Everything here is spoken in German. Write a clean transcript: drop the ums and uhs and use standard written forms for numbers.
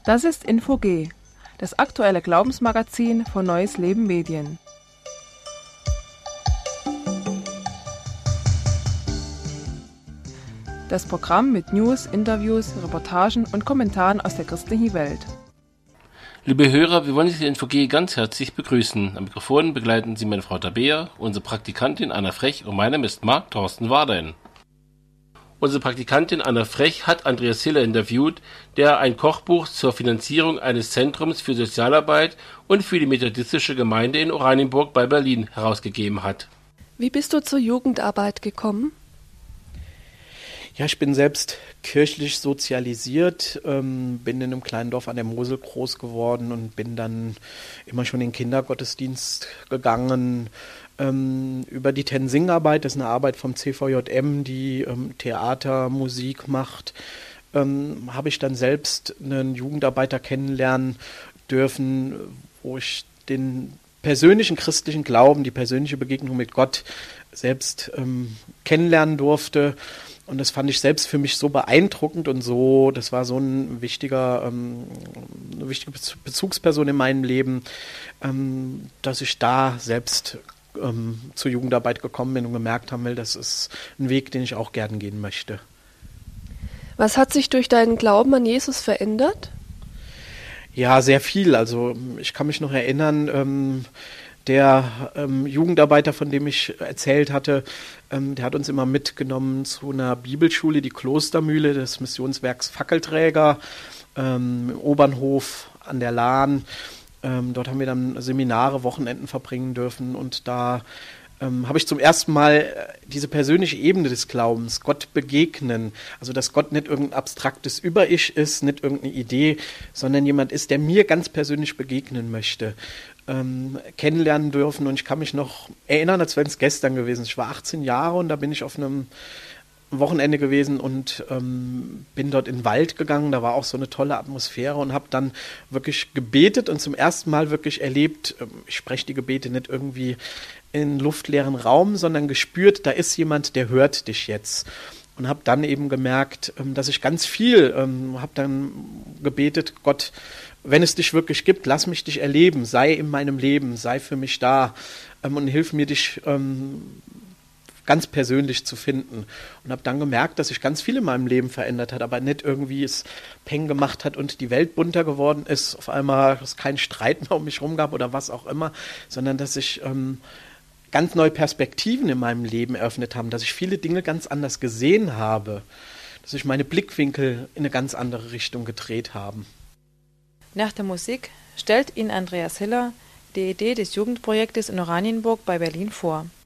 Das ist Info-G, das aktuelle Glaubensmagazin von Neues Leben Medien. Das Programm mit News, Interviews, Reportagen und Kommentaren aus der christlichen Welt. Liebe Hörer, wir wollen Sie in Info-G ganz herzlich begrüßen. Am Mikrofon begleiten Sie meine Frau Tabea, unsere Praktikantin Anna Frech und mein Name ist Marc Thorsten Wardein. Unsere Praktikantin Anna Frech hat Andreas Hiller interviewt, der ein Kochbuch zur Finanzierung eines Zentrums für Sozialarbeit und für die methodistische Gemeinde in Oranienburg bei Berlin herausgegeben hat. Wie bist du zur Jugendarbeit gekommen? Ja, ich bin selbst kirchlich sozialisiert, bin in einem kleinen Dorf an der Mosel groß geworden und bin dann immer schon in den Kindergottesdienst gegangen. Über die Tensing-Arbeit, das ist eine Arbeit vom CVJM, die Theater, Musik macht, habe ich dann selbst einen Jugendarbeiter kennenlernen dürfen, wo ich den persönlichen christlichen Glauben, die persönliche Begegnung mit Gott selbst kennenlernen durfte. Und das fand ich selbst für mich so beeindruckend und so, das war so eine wichtige Bezugsperson in meinem Leben, dass ich da selbst zur Jugendarbeit gekommen bin und gemerkt haben will, das ist ein Weg, den ich auch gern gehen möchte. Was hat sich durch deinen Glauben an Jesus verändert? Ja, sehr viel. Also ich kann mich noch erinnern, der Jugendarbeiter, von dem ich erzählt hatte, der hat uns immer mitgenommen zu einer Bibelschule, die Klostermühle des Missionswerks Fackelträger, im Obernhof an der Lahn. Dort haben wir dann Seminare, Wochenenden verbringen dürfen und da habe ich zum ersten Mal diese persönliche Ebene des Glaubens, Gott begegnen, also dass Gott nicht irgendein abstraktes Über-Ich ist, nicht irgendeine Idee, sondern jemand ist, der mir ganz persönlich begegnen möchte, kennenlernen dürfen. Und ich kann mich noch erinnern, als wenn es gestern gewesen ist. Ich war 18 Jahre und da bin ich auf einem Wochenende gewesen und bin dort in den Wald gegangen. Da war auch so eine tolle Atmosphäre und habe dann wirklich gebetet und zum ersten Mal wirklich erlebt, ich spreche die Gebete nicht irgendwie in luftleeren Raum, sondern gespürt, da ist jemand, der hört dich jetzt. Und habe dann eben gemerkt, dass ich ganz viel, habe dann gebetet, Gott, wenn es dich wirklich gibt, lass mich dich erleben, sei in meinem Leben, sei für mich da und hilf mir, dich ganz persönlich zu finden. Und habe dann gemerkt, dass sich ganz viel in meinem Leben verändert hat, aber nicht irgendwie es Peng gemacht hat und die Welt bunter geworden ist, auf einmal es keinen Streit mehr um mich rum gab oder was auch immer, sondern dass ich ganz neue Perspektiven in meinem Leben eröffnet haben, dass ich viele Dinge ganz anders gesehen habe, dass sich meine Blickwinkel in eine ganz andere Richtung gedreht haben. Nach der Musik stellt Ihnen Andreas Hiller die Idee des Jugendprojektes in Oranienburg bei Berlin vor.